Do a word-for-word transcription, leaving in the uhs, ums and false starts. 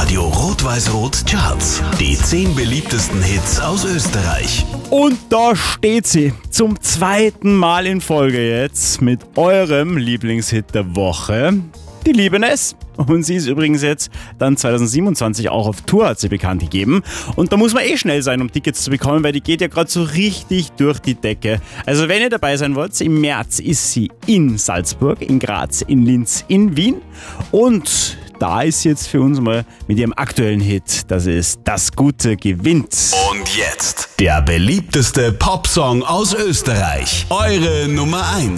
Radio Rot-Weiß-Rot Charts. Die zehn beliebtesten Hits aus Österreich. Und da steht sie zum zweiten Mal in Folge jetzt mit eurem Lieblingshit der Woche. Die lieben es. Und sie ist übrigens jetzt dann zwanzig siebenundzwanzig auch auf Tour, hat sie bekannt gegeben. Und da muss man eh schnell sein, um Tickets zu bekommen, weil die geht ja gerade so richtig durch die Decke. Also wenn ihr dabei sein wollt, im März ist sie in Salzburg, in Graz, in Linz, in Wien. Und da ist sie jetzt für uns mal mit ihrem aktuellen Hit. Das ist Das Gute gewinnt. Und jetzt der beliebteste Popsong aus Österreich. Eure Nummer eins.